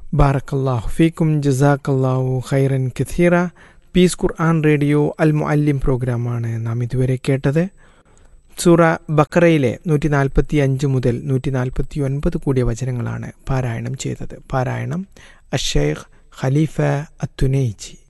ബാറക്കല്ലാഹു ഫീക്കും ജസാക്കല്ലാഹു ഖൈറൻ കഥീറ. പീസ് ഖുർആൻ റേഡിയോ അൽ മുഅല്ലിം പ്രോഗ്രാമാണ് നാം ഇതുവരെ കേട്ടത്. സൂറ ബഖറയിലെ 145 മുതൽ 149 കൂടിയ വചനങ്ങളാണ് പാരായണം ചെയ്തത്. പാരായണം അഷ്ശൈഖ് ഖലീഫ അത്തുനൈജി.